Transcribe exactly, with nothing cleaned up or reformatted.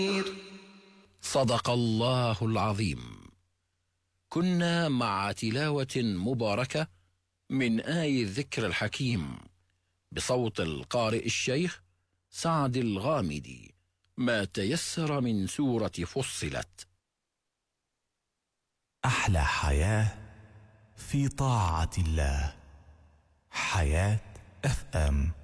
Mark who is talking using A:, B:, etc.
A: صدق الله العظيم. كنا مع تلاوة مباركة من آي الذكر الحكيم بصوت القارئ الشيخ سعد الغامدي، ما تيسر من سورة فصلت.
B: أحلى حياة في طاعة الله. حياة اف ام.